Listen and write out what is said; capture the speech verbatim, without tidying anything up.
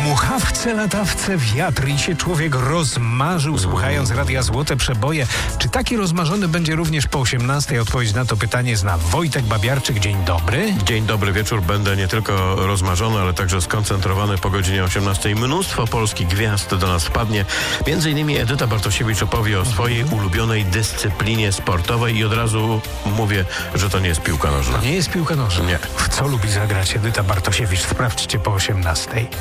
Dmuchawce, latawce, wiatr i się człowiek rozmarzył, słuchając Radia Złote Przeboje. Czy taki rozmarzony będzie również po osiemnastej? Odpowiedź na to pytanie zna Wojtek Babiarczyk. Dzień dobry. Dzień dobry wieczór. Będę nie tylko rozmarzony, ale także skoncentrowany po godzinie osiemnastej. Mnóstwo polskich gwiazd do nas wpadnie. Między innymi Edyta Bartosiewicz opowie o swojej ulubionej dyscyplinie sportowej i od razu mówię, że to nie jest piłka nożna. Nie jest piłka nożna. Nie. W co lubi zagrać Edyta Bartosiewicz? Sprawdźcie po osiemnastej.